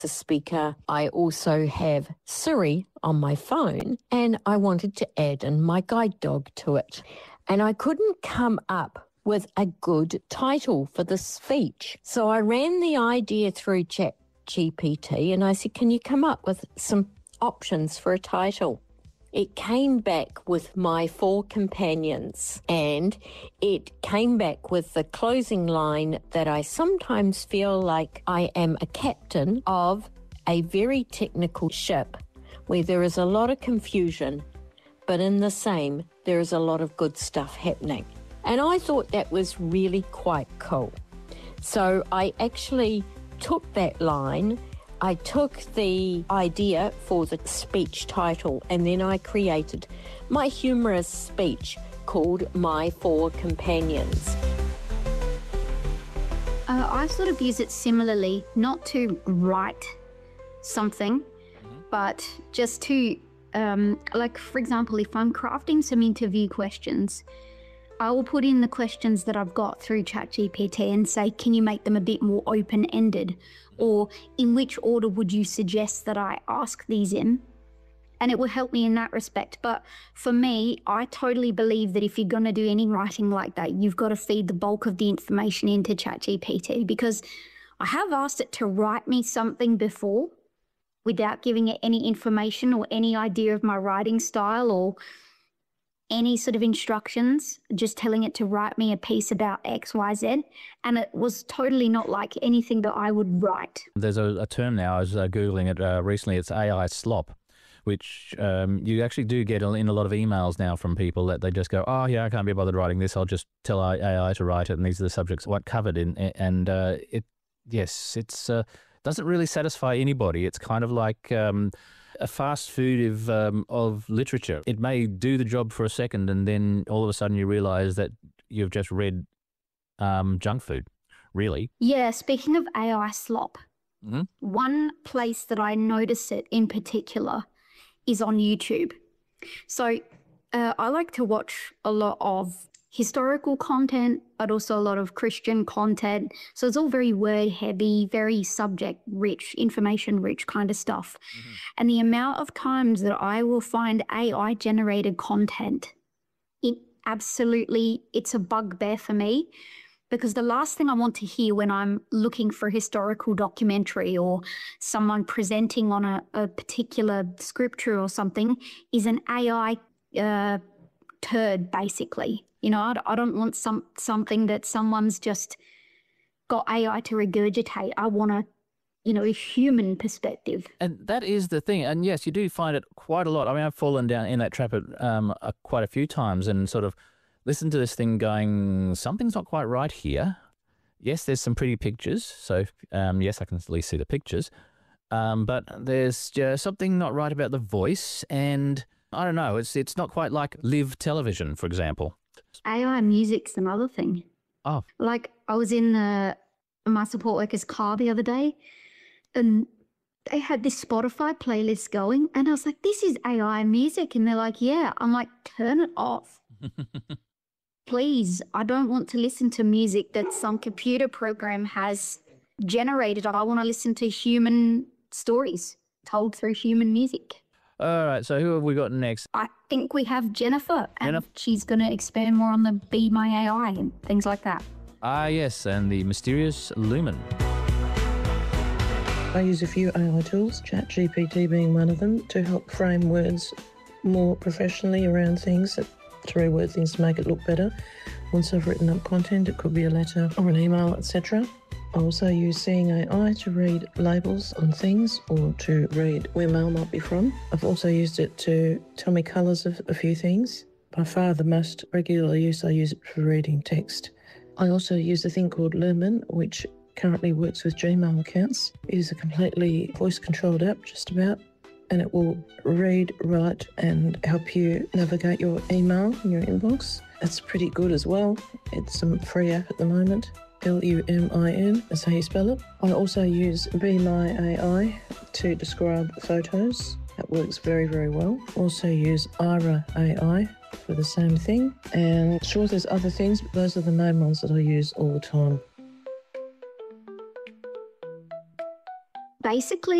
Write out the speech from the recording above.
the speaker. I also have Siri on my phone, and I wanted to add in my guide dog to it. And I couldn't come up with a good title for the speech. So I ran the idea through ChatGPT and I said, can you come up with some options for a title? It came back with My Four Companions, and it came back with the closing line that I sometimes feel like I am a captain of a very technical ship where there is a lot of confusion, but in the same, there is a lot of good stuff happening. And I thought that was really quite cool. So I actually took that line, I took the idea for the speech title, and then I created my humorous speech called My Four Companions. I sort of use it similarly, not to write something, but just to, like, for example, if I'm crafting some interview questions, I will put in the questions that I've got through ChatGPT and say, can you make them a bit more open-ended? Or in which order would you suggest that I ask these in? And it will help me in that respect. But for me, I totally believe that if you're going to do any writing like that, you've got to feed the bulk of the information into ChatGPT, because I have asked it to write me something before without giving it any information or any idea of my writing style or any sort of instructions, just telling it to write me a piece about X, Y, Z. And it was totally not like anything that I would write. There's a term now, I was Googling it recently, it's AI slop, which you actually do get in a lot of emails now from people that they just go, oh yeah, I can't be bothered writing this, I'll just tell AI to write it, and these are the subjects what covered in, and it doesn't really satisfy anybody. It's kind of like a fast food of literature. It may do the job for a second, and then all of a sudden you realize that you've just read junk food, really. Yeah, speaking of AI slop, one place that I notice it in particular is on YouTube. So I like to watch a lot of historical content, but also a lot of Christian content. So it's all very word heavy, very subject rich, information rich kind of stuff. And the amount of times that I will find AI generated content, it's a bugbear for me, because the last thing I want to hear when I'm looking for a historical documentary or someone presenting on a particular scripture or something is an AI turd, basically. You know, I don't want something that someone's just got AI to regurgitate. I want a human perspective. And that is the thing. And yes, you do find it quite a lot. I mean, I've fallen down in that trap quite a few times and sort of listened to this thing going, something's not quite right here. Yes, there's some pretty pictures. So, yes, I can at least see the pictures. But there's just something not right about the voice. And I don't know, it's not quite like live television, for example. AI music's another thing. Oh. Like, I was in my support worker's car the other day, and they had this Spotify playlist going, and I was like, this is AI music. And they're like, yeah. I'm like, turn it off. Please, I don't want to listen to music that some computer program has generated. I want to listen to human stories told through human music. All right, so who have we got next? I think we have Jennifer, and she's going to expand more on the Be My AI and things like that. Ah, yes, and the mysterious Lumen. I use a few AI tools, ChatGPT being one of them, to help frame words more professionally around things, to reword things to make it look better. Once I've written up content, it could be a letter or an email, etc. I also use Seeing AI to read labels on things or to read where mail might be from. I've also used it to tell me colours of a few things. By far the most regular use, I use it for reading text. I also use a thing called Lumen, which currently works with Gmail accounts. It is a completely voice-controlled app, just about, and it will read, write and help you navigate your email in your inbox. It's pretty good as well. It's a free app at the moment. Lumin, that's how you spell it. I also use Be My AI to describe photos. That works very, very well. Also use Ira AI for the same thing. And sure, there's other things, but those are the main ones that I use all the time. basically